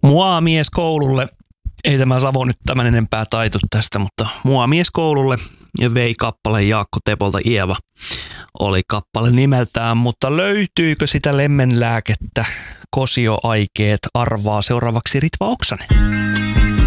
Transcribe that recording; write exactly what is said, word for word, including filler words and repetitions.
Mua mies koululle, ei tämä Savo nyt tämän enempää taitu tästä, mutta mua mies koululle ja vei kappale Jaakko Tepolta Ieva oli kappale nimeltään, mutta löytyykö sitä lemmenlääkettä, kosioaikeet arvaa seuraavaksi Ritva Oksanen.